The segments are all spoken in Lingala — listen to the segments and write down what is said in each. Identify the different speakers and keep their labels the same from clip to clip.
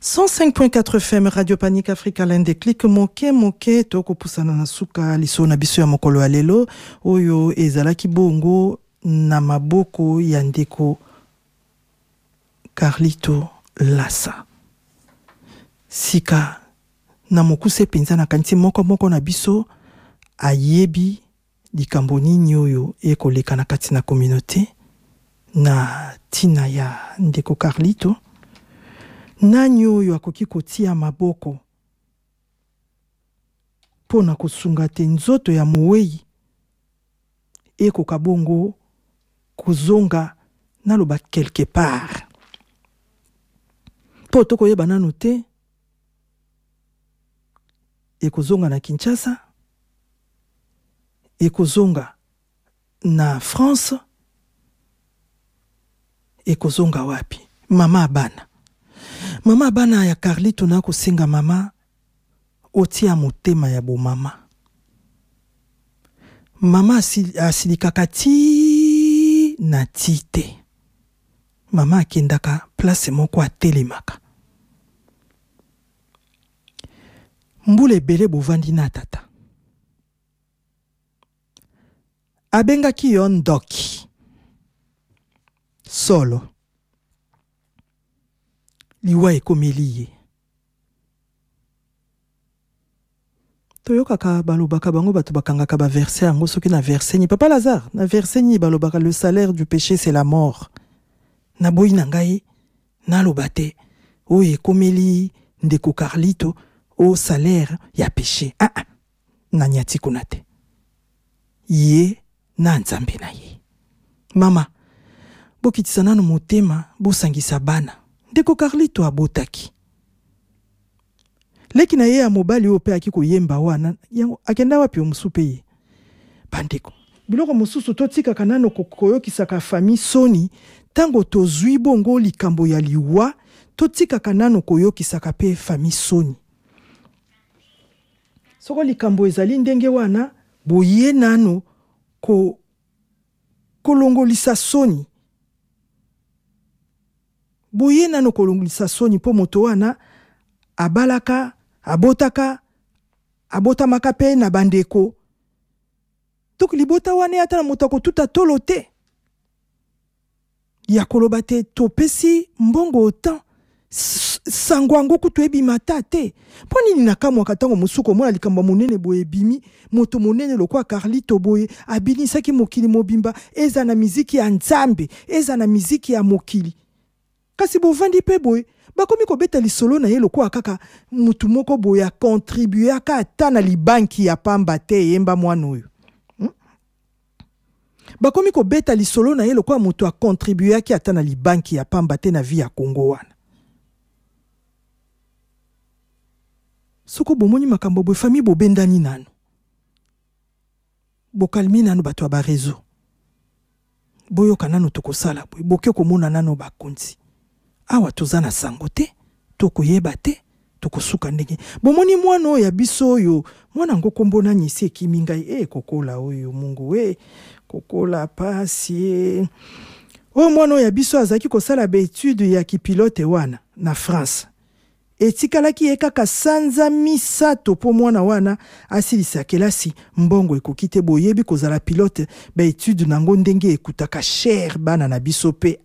Speaker 1: 105.4 FM Radio Panique Africa lende clique moke toko pusana na suka liso na biso ya mokolo ya lelo oyo ezalaki bongo na maboko ya ndeko Carlito Lassa. Sika na mokuse penza na kanti moko na biso ayebi likambo nini oyo ekoleka na kati na communauté na tina ya ndeko Carlito. Nani oyo akoki kotia maboko pona kosunga te nzoto ya muwei ekoka bongo kozonga naloba quelque part po tokoyeba nanu te ekozonga na Kinshasa, ekozonga na France, ekozonga wapi? Mama abana ya Carlito na kosenga mama otia motema ya bo mama. Mama asilikaka ti na tite. Mama akendaka place moko atelemaka. Mbule bele bovandi na tata. Abengaki yo ndoki. Solo. Liwa ekomeliye. Toyokaka balobaka bango bato bakangaka ba verset yango soki na verset ni Papa Lazare na verset ni balobaka le salaire du péché c'est la mort. Na boyi na ngai na lobate o ekomeli ndeko Carlito au salaire ya péché. Na nyati kunate. Ye na nzambe na ye. Mama bokitisana no motema bosangisa bana. Ndeko Carlito abotaki. Leki na ye ya mobali ope akiko yemba wana yango akenda wapi omusupe ye. Bandeko biloko mususu totika kanano kokoyokisaka famille soni tango tozwi bongo likambo ya liwa totika kanano koyokisaka pe famille soni. Soko likambo ezali ndenge wana boye nano kolongolisa soni. Boye nano kolongolisa soni po moto wana abalaka, abotamaka pe na bandeko. Tok libota wane ata na moto akotuta tolo te. Ya koloba te topesi mbongo otan. Sangwango kutu ebima te. Po nini nakamwaka tango musuko mwana likambo monene boye ebimi, moto monene lokwa Carlito boye abinisaki mokili mobimba, eza na miziki ya nzambe, eza na miziki ya mokili. Kasi bovandi pe boye bakomi kobeta lisolo na ye lokwa kaka mutu moko boye a contribuer aka ata na libanki ya pamba te yemba mwana oyo. Bakomi kobeta lisolo na ye lokwa mutu a contribuer aka ata na libanki ya pamba te na vie ya Kongo wana. Soko bomoni makambo boye famille bobendani nano. Bokalmi nano bato ba réseau. Boyoka nano tokosala boye boke komona nano bakonzi. Awa tozana sango te, tokoyeba te, tokosuka ndenge. Bomoni mwana oyo ya biso oyo, mwana ngo kombo na nyisi ekimingai, kokola oyo Mungu kokola pasi. Oyo mwana oyo ya biso azaki kosala ba étude ya kipilote wana na France. Etikalaki ekaka sanza misato po mwana wana asilisa kelasi mbongo ekokite boyebi kozala pilote ba étude nango ndenge ekutaka cher bana na biso pe.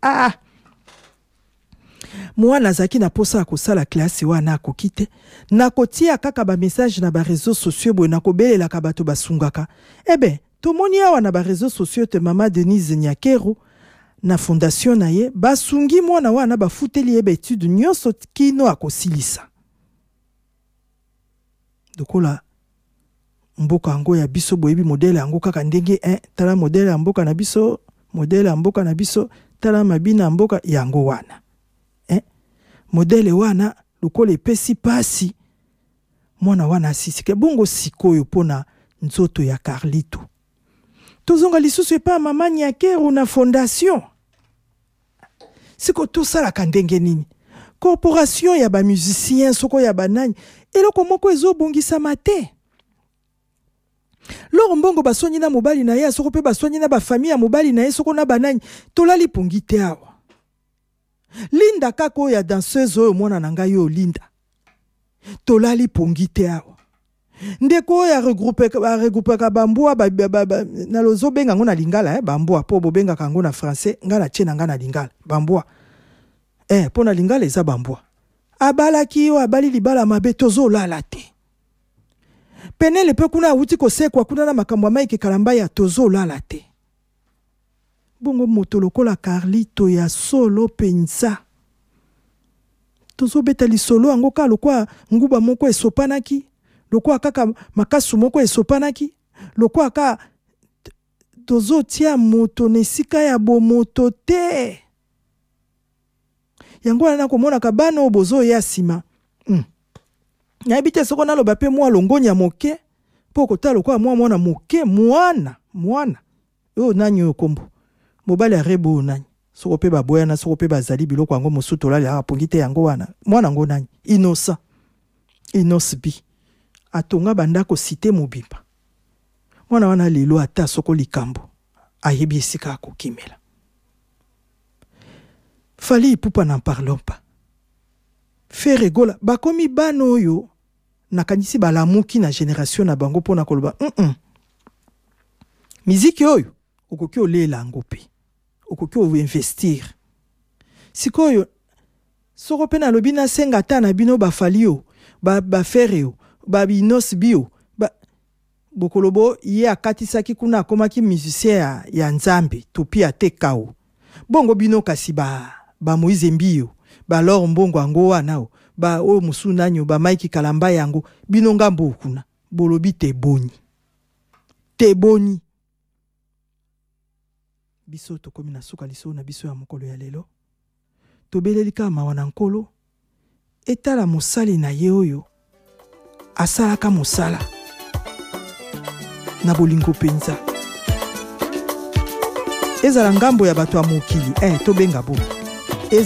Speaker 1: Mwana zaki na posa akosala klase wana akokite nakotia kaka ba message na ba réseaux sociaux boye nakobelela ka bato basungaka. Tomoni awa na ba réseaux sociaux te mama Denise Nyakero na fondation na ye basungi mwana wana bafuteli ye étude nyonso kino akosilisa. Dokola mboka ango ya biso boyebi modele ango kaka ndenge tala modele ya mboka na biso, modele ya mboka na biso, tala mabina mboka yango wana. Modele wana lukole pesi pasi mwana wana asisike bongo sikoyo pona nzoto ya Carlito. Tozonga lisusu epa mama Nyakero na fondation. Siko tosala kandenge nini? Corporation ya ba musicien soko ya banani eloko moko ezobongisa mate. Loro mbongo basonyi na mobali na ye soko pe basonyi na ba famille ya mobali na ye soko na banani tolali pungite awa. Linda kako ya danseuse oyo mwana na ngai yo Linda. Tolali pongi te awa. Ndeko ya regroupe ka bambua na lozo benga ngo na lingala bambua po bobenga kango na français ngala tchena ngana lingala bambua. Po na lingala eza bambua. Abalaki yo abali libala mabe tozo lala te. Penele pe kuna wuti kosekwa kuna na makambo ya maiki kalamba ya tozo lala te. Bongo moto lokola Carlito ya solo penza. Tozo betali solo ango ka lokwa nguba moko esopanaki. Lokwa kaka makasu moko esopanaki. Lokwa ka tozo tia moto nesika ya bomoto te. Yango wana komona kabano obozo ya sima. Nayebite soko naloba pe mwa longonya moke. Poko ta lokwa mwana moke mwana. Yo nani yo kombo. Mobali arebo nani. Soko pe baboya na soko pe bazali biloko yango mosuto lali apongite yango wana. Mwana ngo nani. Inosbi. Atonga bandako cité mobimba. Mwana wana lelo ata soko likambo. Ayebi esika akokimela. Fali ipupa n'en parlons pas. Faire rigola. Bakomi bano oyo. Nakanisi balamuki na génération na bango pona koloba. Miziki oyo. Okoki olela yango pe. Okoki investir. Sikoyo. Soko pe na lobi na senga ta na bino bafali yo. Ba faire yo. Ba binos bio. Bokolobo ye akatisaki kuna akomaki musicien ya nzambe. Topi ate kao. Bongo bino kasi ba Moïse Mbio. Ba lor mbongo ango wanao. Ba o musu nanyo. Ba maiki kalamba yango. Bino ngambo kuna. Bolobi te boni. Te boni. Biso tokomi na suka liso na biso ya mokolo ya lelo. Tobelelika mawana nkolo. Etala mosali na ye oyo. Asalaka mosala. Na bolingo penza. Ezala ngambo ya bato ya mokili. Tobenga bo.